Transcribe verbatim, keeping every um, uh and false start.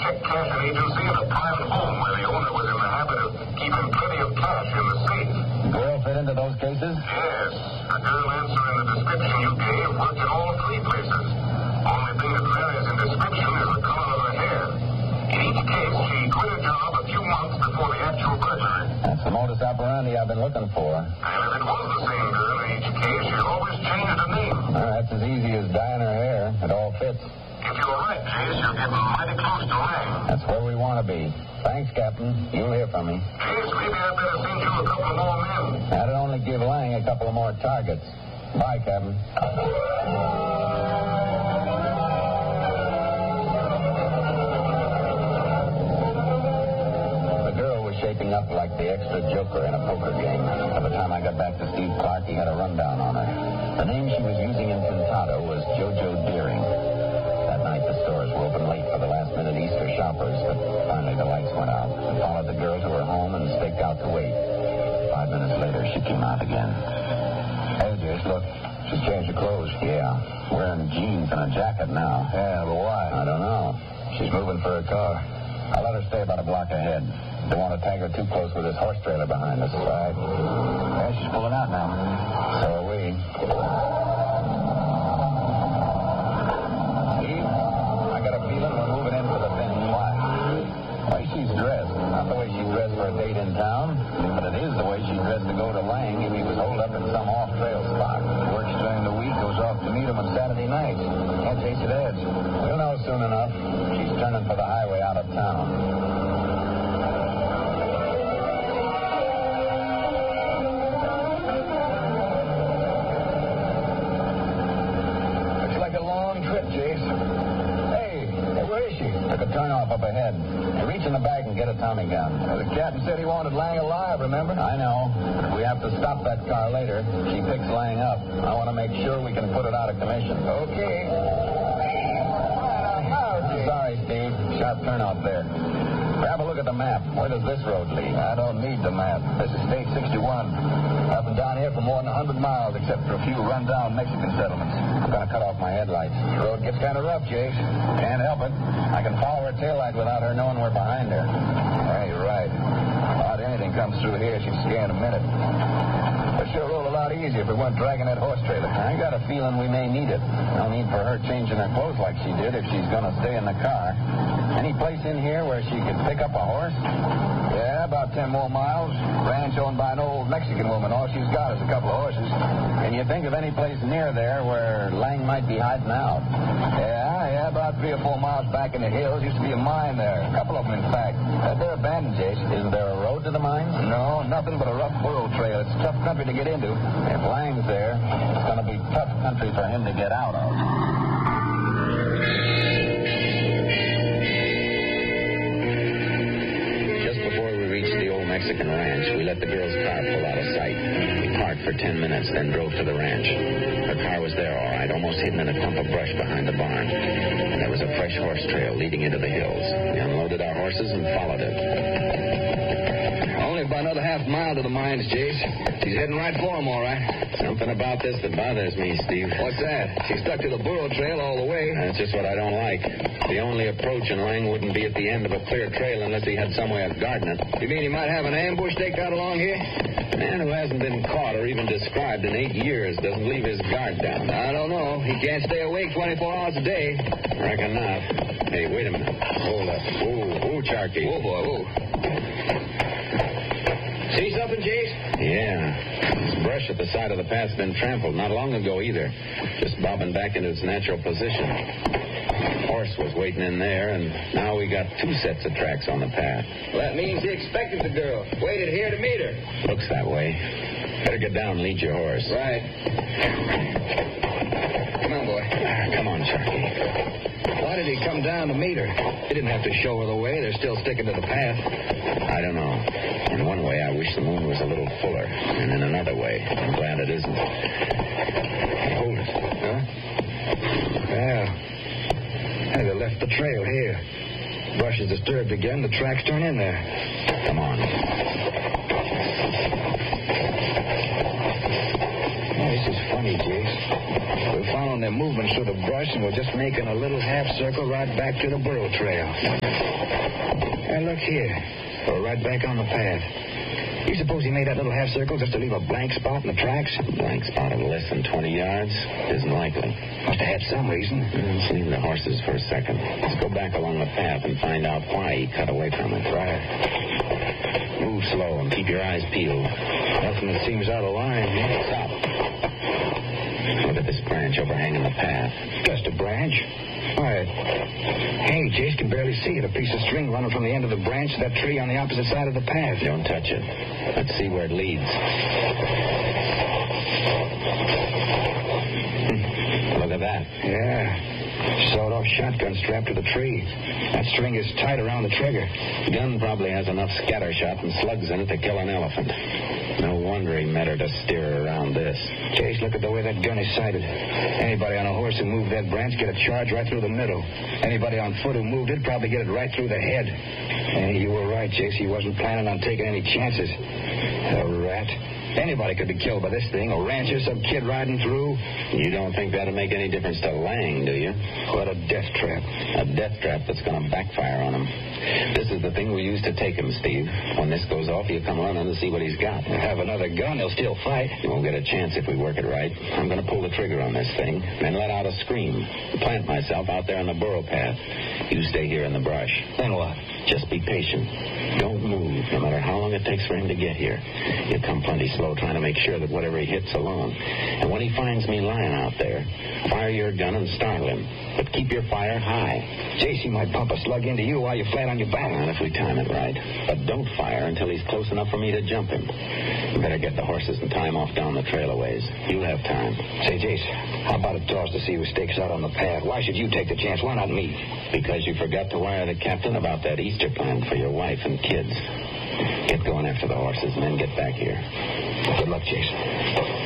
check cashing agency and a private home where the owner was in the habit of keeping plenty of cash in the safe. Girl fit into those cases? Yes. A girl answering the description you gave worked in all three places. Only thing that varies in description is the color of her hair. In each case, she quit her job a few months before the actual burglary. That's the modus operandi I've been looking for. And if it was the same girl in each case, she always changed her name. Uh, that's as easy as dyeing her hair. It all fits. If you're right, Chase, you're getting mighty close to Lang. That's where we want to be. Thanks, Captain. You'll hear from me. Chase, maybe I better send you a couple more men. That'd only give Lang a couple of more targets. Bye, Captain. The girl was shaping up like the extra joker in a poker game. By the time I got back to Steve Clark, he had a rundown on her. The name she was using in Pintado was JoJo Deering. That night, the stores were open late for the last-minute Easter shoppers, but finally the lights went out. I followed the girls who were home and staked out to wait. Five minutes later, she came out again. Hey, Jace, look. She's changed her clothes. Yeah. Wearing jeans and a jacket now. Yeah, but why? I don't know. She's moving for her car. I let her stay about a block ahead. Don't want to tag her too close with this horse trailer behind us. Right. Yeah, she's pulling out now. So are we. Steve, I got a feeling we're moving in for the finish. Why? The way she's dressed. Not the way she's dressed for a date in town, but it is the way she's dressed to go to Lang if he was holed up in some off-trail spot. Works during the week, goes off to meet him on Saturday nights. Can't chase it edge. We'll know soon enough. She's turning for the highway out of town. Turn off up ahead. Hey, reach in the bag and get a Tommy gun. Well, the captain said he wanted Lang alive, remember? I know. But if we have to stop that car later, she picks Lang up. I want to make sure we can put it out of commission. Okay. Sorry, Steve. Sharp turnoff there. Grab a look at the map. Where does this road lead? I don't need the map. This is State sixty-one. I've been down here for more than one hundred miles, except for a few run-down Mexican settlements. I'm going to cut off my headlights. The road gets kind of rough, Jace. Can't help it. I can follow her taillight without her knowing we're behind her. Yeah, you're right. About anything comes through here, she'd scan in a minute. It'd sure roll a lot easier if we weren't dragging that horse trailer. I got a feeling we may need it. No need for her changing her clothes like she did if she's going to stay in the car. Any place in here where she could pick up a horse? Yeah, about ten more miles. Ranch owned by an old Mexican woman. All she's got is a couple of horses. Can you think of any place near there where Lang might be hiding out? Yeah, yeah, about three or four miles back in the hills. Used to be a mine there. A couple of them, in fact. Uh, they're abandoned, Jason. Isn't there a road to the mines? No, nothing but a rough burro trail. It's tough country to get into. If Lang's there, it's going to be tough country for him to get out of. Mexican ranch, we let the girl's car pull out of sight. We parked for ten minutes, then drove to the ranch. Her car was there all right, almost hidden in a clump of brush behind the barn. And there was a fresh horse trail leading into the hills. We unloaded our horses and followed it. Only about another half mile to the mines, Jace. She's heading right for him, all right. Something about this that bothers me, Steve. What's that? She stuck to the burro trail all the way. That's just what I don't like. The only approach in Lang wouldn't be at the end of a clear trail unless he had some way of guarding it. You mean he might have an ambush staked out along here? A man who hasn't been caught or even described in eight years doesn't leave his guard down. I don't know. He can't stay awake twenty-four hours a day. Reckon not. Hey, wait a minute. Hold up. Whoa, whoa, Charky. Whoa, boy, whoa. See something, Jace? Yeah. This brush at the side of the path's been trampled. Not long ago either. Just bobbing back into its natural position. Horse was waiting in there, and now we got two sets of tracks on the path. Well, that means he expected the girl. Waited here to meet her. Looks that way. Better get down and lead your horse. Right. Come on, boy. Ah, come on, Charky. Why did he come down to meet her? He didn't have to show her the way. They're still sticking to the path. I don't know. In one way, I wish the moon was a little fuller. And in another way, I'm glad it isn't. Hold it. Huh? Well, hey, they left the trail here. Brush is disturbed again. The tracks turn in there. Come on. Oh, this is funny, Jace. We're following their movements through the brush and were just making a little half circle right back to the burro trail. And look here. We're right back on the path. You suppose he made that little half circle just to leave a blank spot in the tracks? A blank spot of less than twenty yards? Isn't likely. Must have had some reason. Let's leave the horses for a second. Let's go back along the path and find out why he cut away from it. Right. Move slow and keep your eyes peeled. Nothing that seems out of line. Stop. Look at this branch overhanging the path. Just a branch? Why, hey, Jace can barely see it. A piece of string running from the end of the branch to that tree on the opposite side of the path. Don't touch it. Let's see where it leads. Look at that. Yeah. Sawed-off shotgun strapped to the tree. That string is tight around the trigger. The gun probably has enough scatter shot and slugs in it to kill an elephant. No wonder he met her to steer her around this. Chase, look at the way that gun is sighted. Anybody on a horse who moved that branch get a charge right through the middle. Anybody on foot who moved it probably get it right through the head. And you were right, Chase. He wasn't planning on taking any chances. The rat. Anybody could be killed by this thing. A rancher, some kid riding through. You don't think that'll make any difference to Lang, do you? What a death trap. A death trap that's going to backfire on him. This is the thing we use to take him, Steve. When this goes off, you come running to see what he's got. He'll have another gun. He'll still fight. You won't get a chance if we work it right. I'm going to pull the trigger on this thing, then let out a scream. Plant myself out there on the burro path. You stay here in the brush. Then what? Just be patient. Don't move, no matter how long it takes for him to get here. He'll come plenty slow, trying to make sure that whatever he hits alone. And when he finds me lying out there, fire your gun and startle him. But keep your fire high. J C might pump a slug into you while you're flat on your back. And if we time it right. But don't fire until he's close enough for me to jump him. You better get the horses and tie him off down the trail a ways. You'll have time. Say, Jace, how about a toss to see who stakes out on the path? Why should you take the chance? Why not me? Because you forgot to wire the captain about that Easter plan for your wife and kids. Get going after the horses and then get back here. Good luck, Jace.